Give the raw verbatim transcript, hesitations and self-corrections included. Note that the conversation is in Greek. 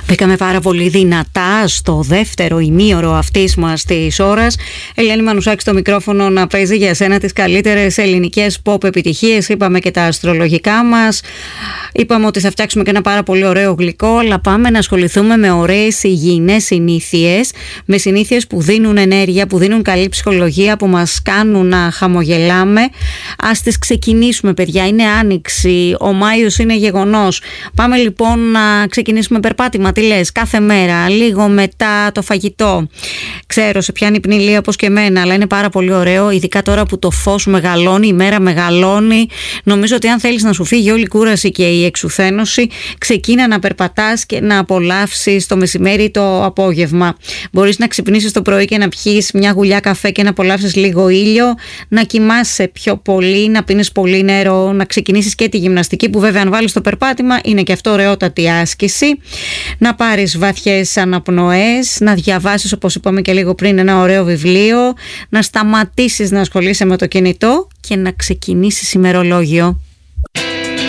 Μπήκαμε πάρα πολύ δυνατά στο δεύτερο ημίωρο αυτής μας της ώρας. Ελένη Μανουσάκη στο μικρόφωνο να παίζει για σένα τις καλύτερες ελληνικές pop επιτυχίες. Είπαμε και τα αστρολογικά μας. Είπαμε ότι θα φτιάξουμε και ένα πάρα πολύ ωραίο γλυκό. Αλλά πάμε να ασχοληθούμε με ωραίες υγιεινές συνήθειες. Με συνήθειες που δίνουν ενέργεια, που δίνουν καλή ψυχολογία, που μας κάνουν να χαμογελάμε. Ας τις ξεκινήσουμε, παιδιά. Είναι άνοιξη. Ο Μάιος είναι γεγονός. Πάμε λοιπόν να ξεκινήσουμε περπάτημα. Τι λες, κάθε μέρα, λίγο μετά το φαγητό. Ξέρω, σε πιάνει πνηλία όπως και εμένα, αλλά είναι πάρα πολύ ωραίο, ειδικά τώρα που το φως μεγαλώνει, η μέρα μεγαλώνει. Νομίζω ότι αν θέλεις να σου φύγει όλη η κούραση και η εξουθένωση, ξεκίνα να περπατάς και να απολαύσεις το μεσημέρι ή το απόγευμα. Μπορείς να ξυπνήσεις το πρωί και να πιείς μια γουλιά καφέ και να απολαύσεις λίγο ήλιο, να κοιμάσαι πιο πολύ, να πίνεις πολύ νερό, να ξεκινήσεις και τη γυμναστική, που βέβαια αν βάλεις το περπάτημα είναι και αυτό ωραιότατη άσκηση. Να πάρεις βαθιές αναπνοές, να διαβάσεις, όπως είπαμε και λίγο πριν, ένα ωραίο βιβλίο, να σταματήσεις να ασχολείσαι με το κινητό και να ξεκινήσεις ημερολόγιο.